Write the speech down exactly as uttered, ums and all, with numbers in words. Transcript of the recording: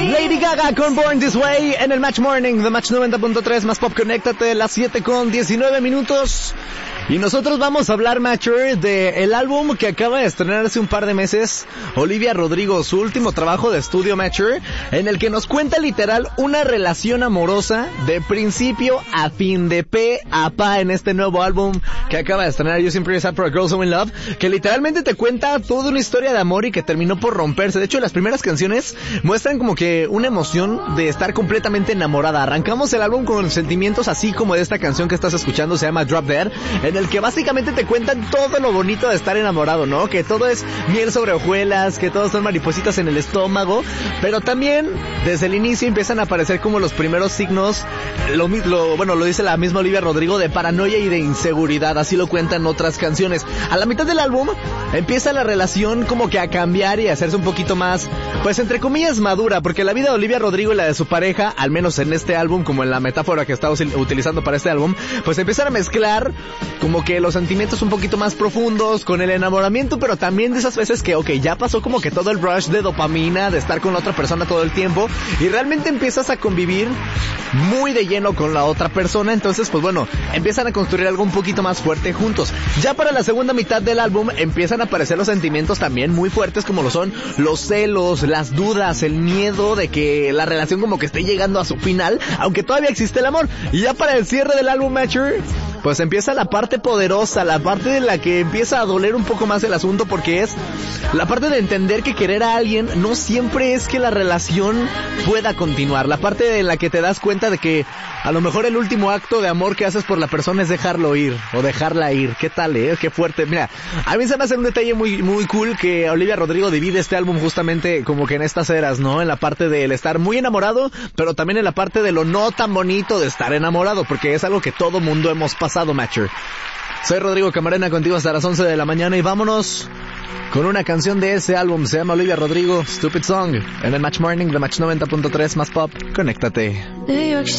Lady Gaga con Born This Way en el Match Morning de Match noventa punto tres más Pop. Conéctate, las siete con diecinueve minutos. Y nosotros vamos a hablar, Matcher, de el álbum que acaba de estrenar hace un par de meses Olivia Rodrigo, su último trabajo de estudio, Matcher, en el que nos cuenta literal una relación amorosa de principio a fin, de pe a pa, en este nuevo álbum que acaba de estrenar You Simply Sad for a Girl So In Love, que literalmente te cuenta toda una historia de amor y que terminó por romperse. De hecho, las primeras canciones muestran como que una emoción de estar completamente enamorada. Arrancamos el álbum con sentimientos así como de esta canción que estás escuchando, se llama Drop Dead, en el que básicamente te cuentan todo lo bonito de estar enamorado, ¿no? Que todo es miel sobre hojuelas, que todos son maripositas en el estómago, pero también desde el inicio empiezan a aparecer como los primeros signos, lo, lo bueno, lo dice la misma Olivia Rodrigo, de paranoia y de inseguridad, así lo cuentan otras canciones. A la mitad del álbum empieza la relación como que a cambiar y a hacerse un poquito más, pues entre comillas, madura, porque la vida de Olivia Rodrigo y la de su pareja, al menos en este álbum, como en la metáfora que estamos utilizando para este álbum, pues empiezan a mezclar como que los sentimientos un poquito más profundos con el enamoramiento, pero también de esas veces que, ok, ya pasó como que todo el rush de dopamina, de estar con la otra persona todo el tiempo, y realmente empiezas a convivir muy de lleno con la otra persona. Entonces, pues bueno, empiezan a construir algo un poquito más fuerte juntos. Ya para la segunda mitad del álbum empiezan a aparecer los sentimientos también muy fuertes, como lo son los celos, las dudas, el miedo de que la relación como que esté llegando a su final, aunque todavía existe el amor. Y ya para el cierre del álbum, Matcher, pues empieza la parte poderosa, la parte de la que empieza a doler un poco más el asunto, porque es la parte de entender que querer a alguien no siempre es que la relación pueda continuar. La parte de la que te das cuenta de que a lo mejor el último acto de amor que haces por la persona es dejarlo ir, o dejarla ir. ¿Qué tal, eh? Qué fuerte. Mira, a mí se me hace un detalle muy muy cool que Olivia Rodrigo divide este álbum justamente como que en estas eras, ¿no? En la parte del estar muy enamorado, pero también en la parte de lo no tan bonito de estar enamorado, porque es algo que todo mundo hemos pasado, Matcher. Soy Rodrigo Camarena, contigo hasta las once de la mañana, y vámonos con una canción de ese álbum. Se llama Olivia Rodrigo, Stupid Song, en el Match Morning de Match noventa punto tres más Pop. Conéctate.